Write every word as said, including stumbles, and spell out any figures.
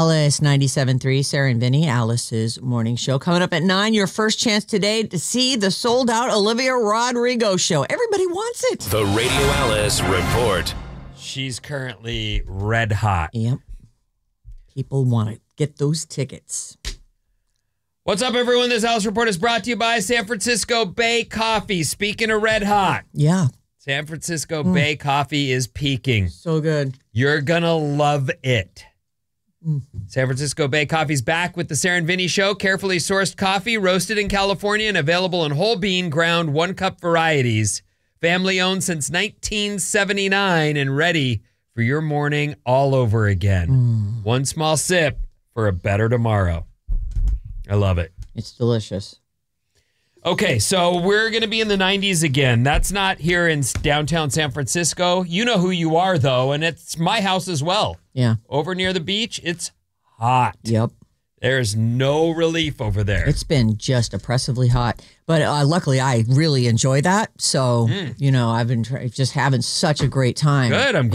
Alice, ninety-seven point three, Sarah and Vinny, Alice's morning show. Coming up at nine, your first chance today to see the sold-out Olivia Rodrigo show. Everybody wants it. The Radio Alice Report. She's currently red hot. Yep. People want to get those tickets. What's up, everyone? This Alice Report is brought to you by San Francisco Bay Coffee. Speaking of red hot, Yeah. San Francisco mm. Bay Coffee is peaking. So good. You're going to love it. Mm. San Francisco Bay Coffee's back with the Sarah and Vinny Show. Carefully sourced coffee, roasted in California and available in whole bean, ground, one-cup varieties. Family-owned since nineteen seventy-nine and ready for your morning all over again. Mm. One small sip for a better tomorrow. I love it. It's delicious. Okay, so we're going to be in the nineties again. That's not here in downtown San Francisco. You know who you are, though, and it's my house as well. Yeah. Over near the beach, it's hot. Yep. There's no relief over there. It's been just oppressively hot. But uh, luckily, I really enjoy that. So, mm. you know, I've been tra- just having such a great time. Good. I'm